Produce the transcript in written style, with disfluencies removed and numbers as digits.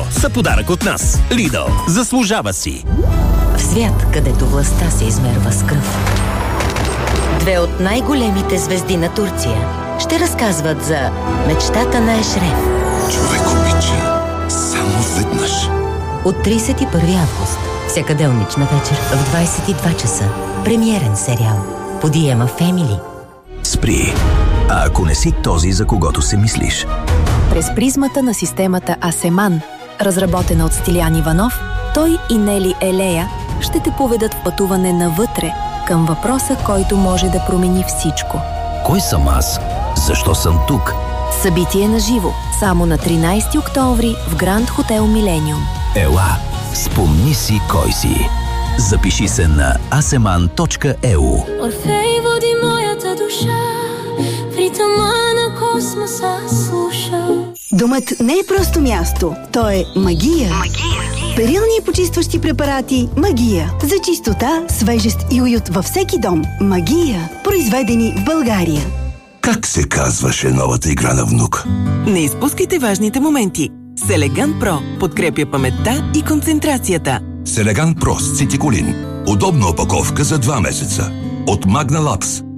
евро са подарък от нас. Lidl. Заслужава си. В свят, където властта се измерва с кръв, две от най-големите звезди на Турция ще разказват за мечтата на Ешреф. Човек обича само веднъж. От 31 август, всяка делнична вечер в 22 часа. Премиерен сериал по Диема Фемили. Спри. А ако не си този, за когото се мислиш? През призмата на системата Асеман, разработена от Стилян Иванов, той и Нели Елея ще те поведат в пътуване навътре, към въпроса, който може да промени всичко. Кой съм аз? Защо съм тук? Събитие на живо, само на 13 октомври в Гранд Хотел Милениум. Ела, спомни си кой си. Запиши се на aseman.eu. Орфей води моята душа, в ритъма на космоса слуша. Домът не е просто място, то е магия. Перилни и почистващи препарати Магия. За чистота, свежест и уют във всеки дом. Магия. Произведени в България. Как се казваше новата игра на внук? Не изпускайте важните моменти. Селеган Про подкрепя паметта и концентрацията. Селеган Про с цитиколин. Удобна опаковка за 2 месеца. От Magna Labs.